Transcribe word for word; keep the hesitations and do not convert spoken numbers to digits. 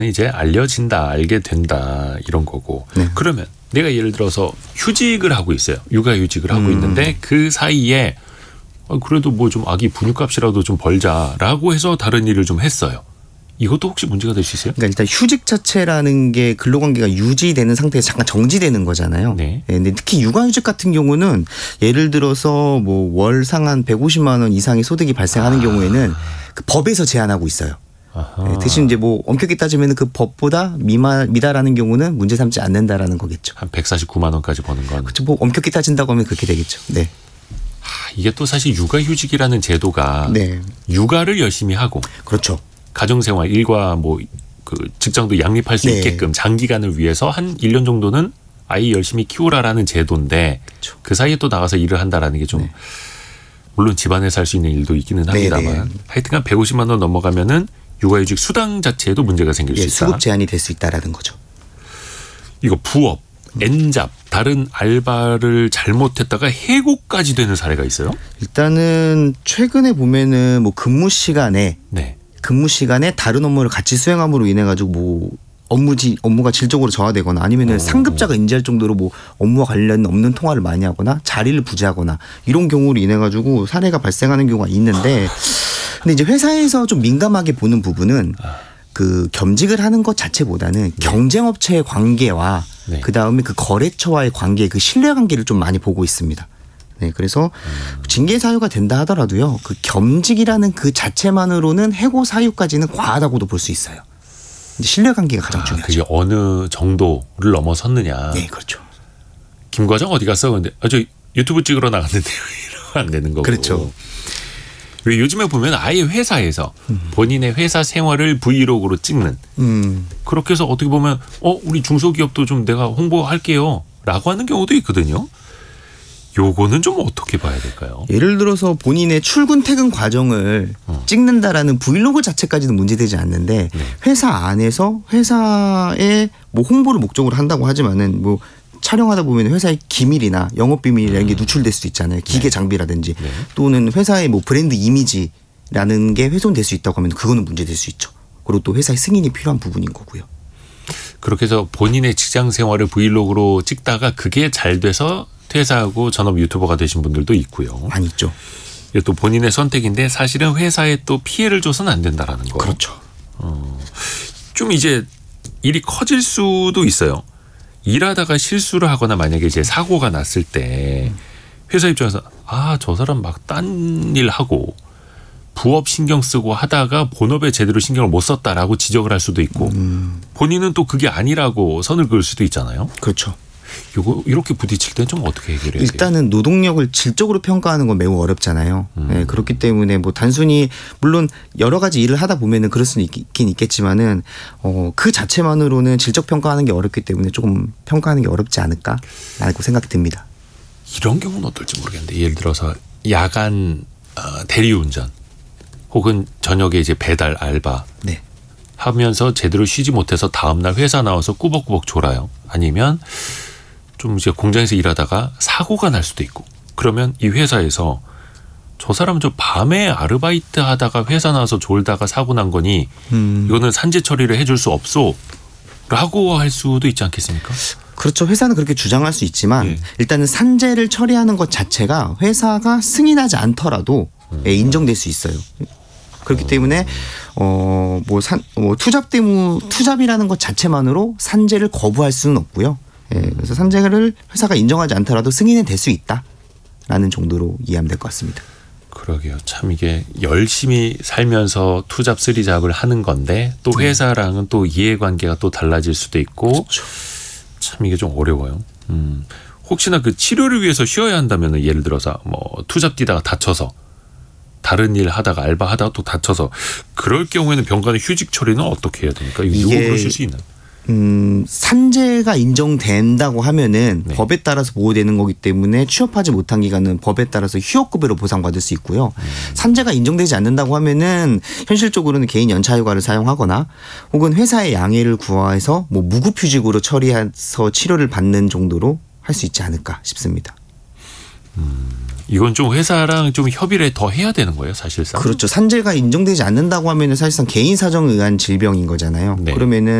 이제 알려진다, 알게 된다 이런 거고. 네. 그러면 내가 예를 들어서 휴직을 하고 있어요. 육아휴직을 하고 음. 있는데 그 사이에 그래도 뭐 좀 아기 분유값이라도 좀 벌자라고 해서 다른 일을 좀 했어요. 이것도 혹시 문제가 될 수 있어요? 그러니까 일단 휴직 자체라는 게 근로관계가 유지되는 상태에서 잠깐 정지되는 거잖아요. 네. 네, 근데 특히 육아휴직 같은 경우는 예를 들어서 뭐 월 상한 백오십만 원 이상의 소득이 발생하는 아. 경우에는 그 법에서 제한하고 있어요. 네, 대신 이제 뭐 엄격히 따지면 그 법보다 미마, 미달하는 경우는 문제 삼지 않는다라는 거겠죠. 한 백사십구만 원까지 버는 건. 그렇죠. 뭐 엄격히 따진다고 하면 그렇게 되겠죠. 네. 하, 이게 또 사실 육아휴직이라는 제도가 네. 육아를 열심히 하고 그렇죠. 가정생활 일과 뭐 그 직장도 양립할 수 네. 있게끔 장기간을 위해서 한 일 년 정도는 아이 열심히 키우라라는 제도인데 그렇죠. 그 사이에 또 나가서 일을 한다라는 게 좀 네. 물론 집안에서 할 수 있는 일도 있기는 합니다만 네, 네. 하여튼간 백오십만 원 넘어가면은 육아휴직 수당 자체에도 문제가 생길 예, 수 있다. 수급 제한이 될 수 있다라는 거죠. 이거 부업, 엔잡, 다른 알바를 잘못했다가 해고까지 되는 사례가 있어요? 일단은 최근에 보면은 뭐 근무 시간에 네. 근무 시간에 다른 업무를 같이 수행함으로 인해 가지고 뭐 업무지 업무가 질적으로 저하되거나 아니면은 오. 상급자가 인지할 정도로 뭐 업무와 관련 없는 통화를 많이 하거나 자리를 부재하거나 이런 경우로 인해 가지고 사례가 발생하는 경우가 있는데 근데 이제 회사에서 좀 민감하게 보는 부분은 그 겸직을 하는 것 자체보다는 경쟁업체의 관계와 네. 그 다음에 그 거래처와의 관계, 그 신뢰 관계를 좀 많이 보고 있습니다. 네, 그래서 음. 징계 사유가 된다 하더라도요, 그 겸직이라는 그 자체만으로는 해고 사유까지는 과하다고도 볼 수 있어요. 이제 신뢰 관계가 가장 아, 중요하죠. 그게 어느 정도를 넘어섰느냐. 네, 그렇죠. 김 과장 어디 갔어? 근데 아, 저 유튜브 찍으러 나갔는데요. 이러면 안 되는 거고. 그렇죠. 왜 요즘에 보면 아예 회사에서 본인의 회사 생활을 브이로그로 찍는 음, 그렇게 해서 어떻게 보면 어 우리 중소기업도 좀 내가 홍보할게요 라고 하는 경우도 있거든요. 요거는 좀 어떻게 봐야 될까요? 예를 들어서 본인의 출근 퇴근 과정을 어. 찍는다라는 브이로그 자체까지는 문제되지 않는데 네. 회사 안에서 회사의 뭐 홍보를 목적으로 한다고 하지만은 뭐 촬영하다 보면 회사의 기밀이나 영업 비밀이라는 게 누출될 수도 있잖아요. 기계 장비라든지 네. 또는 회사의 뭐 브랜드 이미지라는 게 훼손될 수 있다고 하면 그거는 문제될 수 있죠. 그리고 또 회사의 승인이 필요한 부분인 거고요. 그렇게 해서 본인의 직장 생활을 브이로그로 찍다가 그게 잘 돼서 퇴사하고 전업 유튜버가 되신 분들도 있고요. 많이 있죠. 이게 또 본인의 선택인데 사실은 회사에 또 피해를 줘서는 안 된다라는 거. 그렇죠. 어, 좀 이제 일이 커질 수도 있어요. 일하다가 실수를 하거나 만약에 이제 사고가 났을 때 회사 입장에서 아, 저 사람 막 딴 일 하고 부업 신경 쓰고 하다가 본업에 제대로 신경을 못 썼다라고 지적을 할 수도 있고 음, 본인은 또 그게 아니라고 선을 그을 수도 있잖아요. 그렇죠. 요거 이렇게 부딪힐 땐 좀 어떻게 해결해야 돼요? 일단은 노동력을 질적으로 평가하는 건 매우 어렵잖아요. 음. 네, 그렇기 때문에 뭐 단순히 물론 여러 가지 일을 하다 보면은 그럴 수는 있긴 있겠지만은 어, 그 자체만으로는 질적 평가하는 게 어렵기 때문에 조금 평가하는 게 어렵지 않을까라고 생각이 듭니다. 이런 경우는 어떨지 모르겠는데 예를 들어서 야간 어, 대리운전 혹은 저녁에 이제 배달 알바 네. 하면서 제대로 쉬지 못해서 다음날 회사 나와서 꾸벅꾸벅 졸아요. 아니면 좀 이제 공장에서 일하다가 사고가 날 수도 있고 그러면 이 회사에서 저 사람은 저 밤에 아르바이트 하다가 회사 나와서 졸다가 사고 난 거니 음. 이거는 산재 처리를 해줄 수 없소 라고 할 수도 있지 않겠습니까? 그렇죠. 회사는 그렇게 주장할 수 있지만 네. 일단은 산재를 처리하는 것 자체가 회사가 승인하지 않더라도 음. 예, 인정될 수 있어요. 그렇기 때문에 어뭐 산 뭐 투잡 대무 투잡이라는 것 자체만으로 산재를 거부할 수는 없고요. 예, 그래서 산재를 회사가 인정하지 않더라도 승인은 될 수 있다라는 정도로 이해하면 될 것 같습니다. 그러게요. 참 이게 열심히 살면서 투잡 쓰리잡을 하는 건데 또 회사랑은 또 이해관계가 또 달라질 수도 있고 그렇죠. 참 이게 좀 어려워요. 음, 혹시나 그 치료를 위해서 쉬어야 한다면 예를 들어서 뭐 투잡 뛰다가 다쳐서 다른 일 하다가 알바하다가 또 다쳐서 그럴 경우에는 병간의 휴직 처리는 어떻게 해야 됩니까? 이거 이게 그러실 수 있나요? 음, 산재가 인정된다고 하면은 네. 법에 따라서 보호되는 거기 때문에 취업하지 못한 기간은 법에 따라서 휴업급여로 보상받을 수 있고요. 음. 산재가 인정되지 않는다고 하면은 현실적으로는 개인 연차휴가를 사용하거나 혹은 회사의 양해를 구해서 뭐 무급휴직으로 처리해서 치료를 받는 정도로 할 수 있지 않을까 싶습니다. 음, 이건 좀 회사랑 좀 협의를 더 해야 되는 거예요, 사실상. 그렇죠. 산재가 인정되지 않는다고 하면은 사실상 개인 사정에 의한 질병인 거잖아요. 네. 그러면은